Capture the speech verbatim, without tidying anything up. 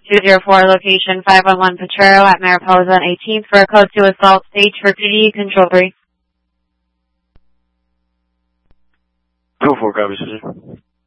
two zero four, location five one one Potrero at Mariposa and eighteenth for a code two assault stage for P D, control three. Go for it, copy, Susan.